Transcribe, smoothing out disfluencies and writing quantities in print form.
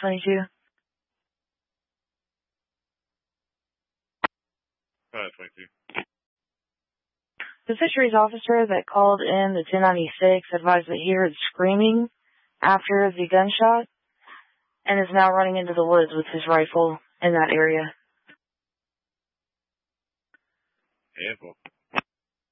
522. 522. The fisheries officer that called in the 1096 advised that he heard screaming after the gunshot and is now running into the woods with his rifle in that area. Handful.